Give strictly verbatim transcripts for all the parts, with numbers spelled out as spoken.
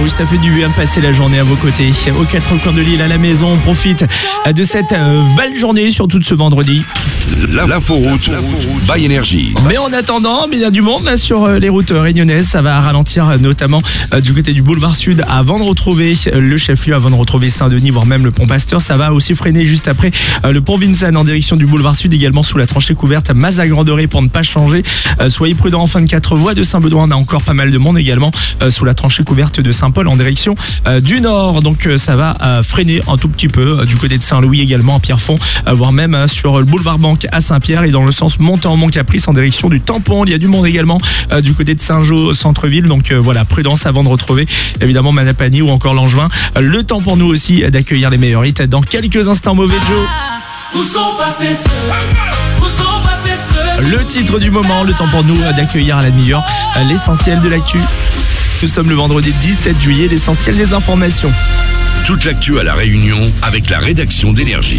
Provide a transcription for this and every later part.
Rouge, ça fait du bien de passer la journée à vos côtés. Aux quatre coins de l'île, à la maison, on profite de cette belle journée, surtout de ce vendredi. L'inforoute by Énergie. Mais en attendant, il y a du monde là sur les routes réunionnaises. Ça va ralentir notamment du côté du boulevard Sud avant de retrouver le chef-lieu, avant de retrouver Saint-Denis, voire même le pont Pasteur. Ça va aussi freiner juste après le pont Vincennes en direction du boulevard Sud, également sous la tranchée couverte Mazagranderie pour ne pas changer. Soyez prudents en fin de quatre voies de Saint-Benoît. On a encore pas mal de monde également sous la tranchée couverte de Saint-Paul en direction du nord. Donc ça va freiner un tout petit peu du côté de Saint-Louis également à Pierrefonds, voire même sur le boulevard Banque à Saint-Pierre et dans le sens montant Mont-Caprice en direction du Tampon. Il y a du monde également euh, du côté de Saint-Jean centre-ville. Donc euh, voilà, prudence avant de retrouver évidemment Manapani ou encore Langevin. Euh, le temps pour nous aussi d'accueillir les meilleurs hits dans quelques instants. Mauvais Joe. Où sont passés ceux Où sont passés ceux Le titre du moment, le temps pour nous d'accueillir à la demi-heure euh, l'essentiel de l'actu. Nous sommes le vendredi dix-sept juillet, l'essentiel des informations. Toute l'actu à La Réunion avec la rédaction d'Énergie.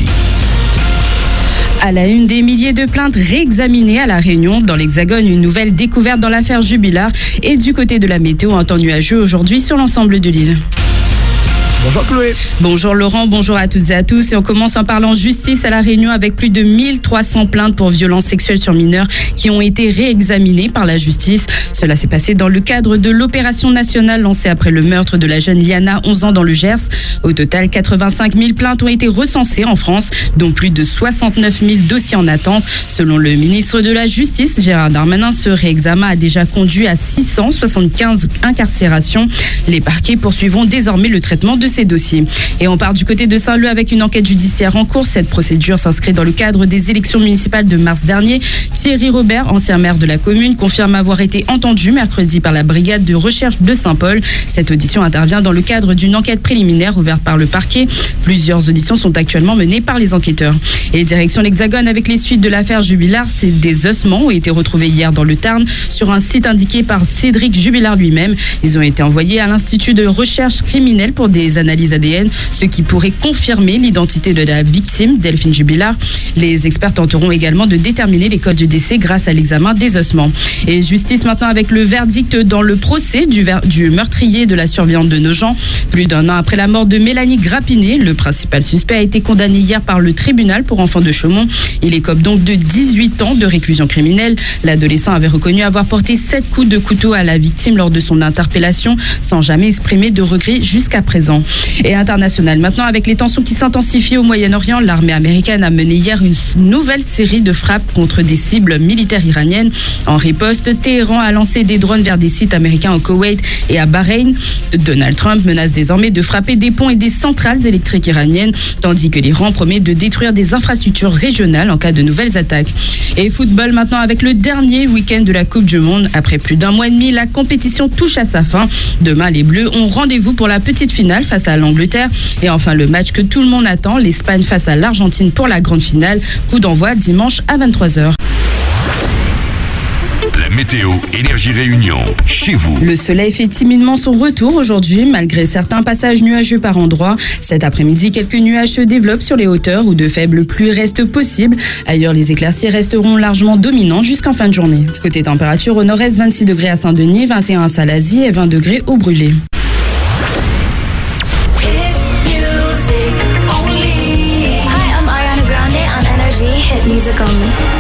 À la une, des milliers de plaintes réexaminées à La Réunion. Dans l'Hexagone, une nouvelle découverte dans l'affaire Jubilard. Et du côté de la météo, un temps nuageux aujourd'hui sur l'ensemble de l'île. Bonjour Chloé. Bonjour Laurent, bonjour à toutes et à tous. Et on commence en parlant justice à La Réunion avec plus de mille trois cents plaintes pour violences sexuelles sur mineurs qui ont été réexaminées par la justice. Cela s'est passé dans le cadre de l'opération nationale lancée après le meurtre de la jeune Liana, onze ans, dans le Gers. Au total, quatre-vingt-cinq mille plaintes ont été recensées en France, dont plus de soixante-neuf mille dossiers en attente. Selon le ministre de la Justice, Gérard Darmanin, ce réexamen a déjà conduit à six cent soixante-quinze incarcérations. Les parquets poursuivront désormais le traitement de ces dossiers. Et on part du côté de Saint-Leu avec une enquête judiciaire en cours. Cette procédure s'inscrit dans le cadre des élections municipales de mars dernier. Thierry Robert, ancien maire de la commune, confirme avoir été entendu mercredi par la brigade de recherche de Saint-Paul. Cette audition intervient dans le cadre d'une enquête préliminaire ouverte par le parquet. Plusieurs auditions sont actuellement menées par les enquêteurs. Et direction l'Hexagone avec les suites de l'affaire Jubilard. Des ossements ont été retrouvés hier dans le Tarn sur un site indiqué par Cédric Jubilard lui-même. Ils ont été envoyés à l'Institut de recherche criminelle pour des analyse A D N, ce qui pourrait confirmer l'identité de la victime, Delphine Jubilard. Les experts tenteront également de déterminer les causes du décès grâce à l'examen des ossements. Et justice maintenant avec le verdict dans le procès du, ver- du meurtrier de la surveillante de Nogent. Plus d'un an après la mort de Mélanie Grappinet, le principal suspect a été condamné hier par le tribunal pour enfants de Chaumont. Il écope donc de dix-huit ans de réclusion criminelle. L'adolescent avait reconnu avoir porté sept coups de couteau à la victime lors de son interpellation, sans jamais exprimer de regret jusqu'à présent. Et international maintenant, avec les tensions qui s'intensifient au Moyen-Orient, l'armée américaine a mené hier une nouvelle série de frappes contre des cibles militaires iraniennes. En riposte, Téhéran a lancé des drones vers des sites américains au Koweït et à Bahreïn. Donald Trump menace désormais de frapper des ponts et des centrales électriques iraniennes, tandis que l'Iran promet de détruire des infrastructures régionales en cas de nouvelles attaques. Et football maintenant avec le dernier week-end de la Coupe du Monde. Après plus d'un mois et demi, la compétition touche à sa fin. Demain, les Bleus ont rendez-vous pour la petite finale face à l'Angleterre. Et enfin, le match que tout le monde attend, l'Espagne face à l'Argentine pour la grande finale. Coup d'envoi dimanche à vingt-trois heures. La météo Énergie Réunion, chez vous. Le soleil fait timidement son retour aujourd'hui, malgré certains passages nuageux par endroits. Cet après-midi, quelques nuages se développent sur les hauteurs où de faibles pluies restent possibles. Ailleurs, les éclaircies resteront largement dominants jusqu'en fin de journée. Côté température, au nord-est, vingt-six degrés à Saint-Denis, vingt et un à Salazie et vingt degrés au Brûlé. Hi, I'm Ariana Grande on Energy Hit Music Only.